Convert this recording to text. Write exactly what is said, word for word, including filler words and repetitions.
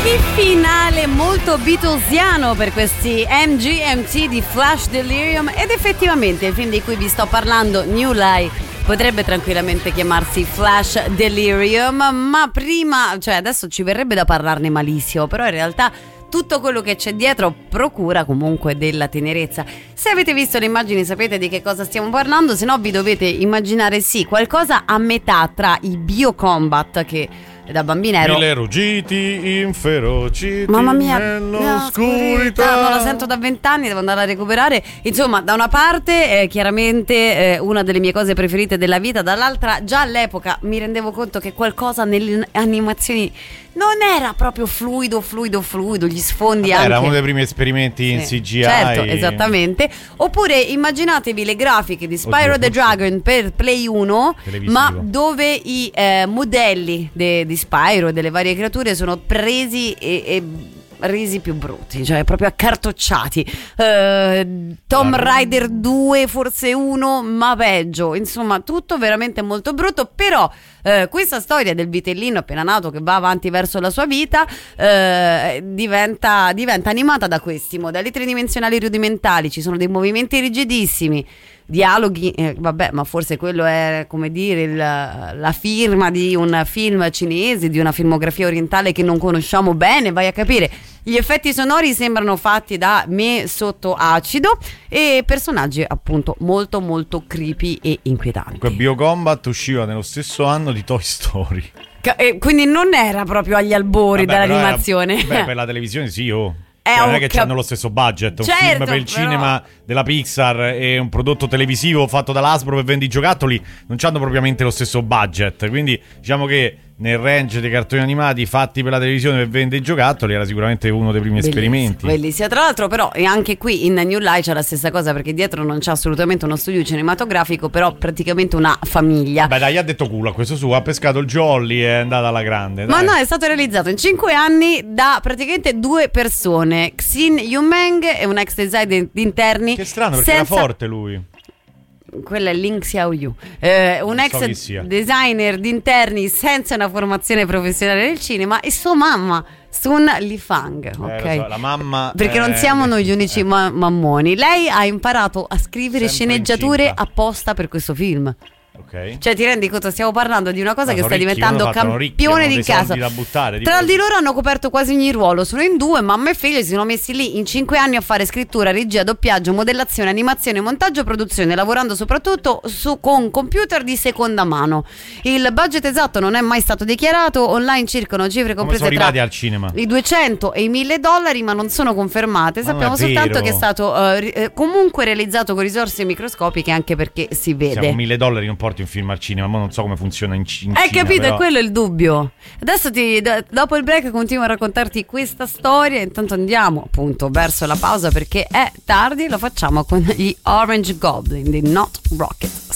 Finale molto Beatlesiano per questi M G M T di Flash Delirium, ed effettivamente il film di cui vi sto parlando, New Life, potrebbe tranquillamente chiamarsi Flash Delirium, ma prima, cioè adesso ci verrebbe da parlarne malissimo, però in realtà tutto quello che c'è dietro procura comunque della tenerezza. Se avete visto le immagini sapete di che cosa stiamo parlando, se no vi dovete immaginare sì qualcosa a metà tra i Biocombat, che da bambina ero mille ruggiti inferociti, mamma mia, nell'oscurità. Non la sento da vent'anni, devo andare a recuperare. Insomma, da una parte eh, chiaramente eh, una delle mie cose preferite della vita, dall'altra già all'epoca mi rendevo conto che qualcosa nelle animazioni non era proprio fluido, fluido, fluido, gli sfondi anche. Era uno dei primi esperimenti sì, in C G I. Certo, esattamente. Oppure immaginatevi le grafiche di Spyro Oddio, the Dragon per Play uno, televisivo, ma dove i eh, modelli de, di Spyro e delle varie creature sono presi e, e resi più brutti, cioè proprio accartocciati. uh, Tomb Raider due forse uno, ma peggio, insomma tutto veramente molto brutto. Però uh, questa storia del vitellino appena nato che va avanti verso la sua vita uh, diventa, diventa animata da questi modelli tridimensionali rudimentali. Ci sono dei movimenti rigidissimi, dialoghi, eh, vabbè, ma forse quello è, come dire, il, la firma di un film cinese, di una filmografia orientale che non conosciamo bene, vai a capire. Gli effetti sonori sembrano fatti da me sotto acido e personaggi appunto molto molto creepy e inquietanti. Quel Biocombat usciva nello stesso anno di Toy Story. Ca- eh, quindi non era proprio agli albori Vabbè, dell'animazione. Era, beh, per la televisione sì, oh. Eh, non è che cap- hanno lo stesso budget. Un certo, film per il però... cinema della Pixar e un prodotto televisivo fatto dall'Hasbro per vendere i giocattoli non hanno propriamente lo stesso budget. Quindi diciamo che nel range dei cartoni animati fatti per la televisione per vendere i giocattoli era sicuramente uno dei primi bellissimo, esperimenti. Bellissimo. Tra l'altro però e anche qui in New Life c'è la stessa cosa, perché dietro non c'è assolutamente uno studio cinematografico, però praticamente una famiglia. Beh dai, ha detto culo a questo suo, ha pescato il jolly e è andata alla grande, dai. Ma no, è stato realizzato in cinque anni da praticamente due persone, Xin Yumeng e un ex designer di interni. Che strano, perché senza... era forte lui. Quella è Ling Xiaoyu, eh, un ex so designer di interni senza una formazione professionale nel cinema, e sua mamma Sun Lifang, ok? Eh, so, la mamma, perché eh, non siamo noi gli unici eh. ma- mammoni. Lei ha imparato a scrivere Sempre sceneggiature incinta. apposta per questo film. Okay. Cioè ti rendi conto, stiamo parlando di una cosa no, che sta ricchi, diventando campione di casa. Buttare, Tra di loro hanno coperto quasi ogni ruolo, sono in due, mamma e figlio si sono messi lì in cinque anni a fare scrittura, regia, doppiaggio, modellazione, animazione, montaggio, produzione, lavorando soprattutto su, con computer di seconda mano. Il budget esatto non è mai stato dichiarato, online circolano cifre comprese sono tra arrivati al cinema i duecento e i mille dollari, ma non sono confermate. Ma Sappiamo soltanto che è stato uh, ri- comunque realizzato con risorse microscopiche, anche perché si vede. Siamo mille dollari non porti un film al cinema, ma non so come funziona in, in Hai Cina. capito, però... è quello il dubbio. Adesso ti, d- dopo il break continuo a raccontarti questa storia. Intanto andiamo appunto verso la pausa perché è tardi. Lo facciamo con gli Orange Goblin di Not Rocket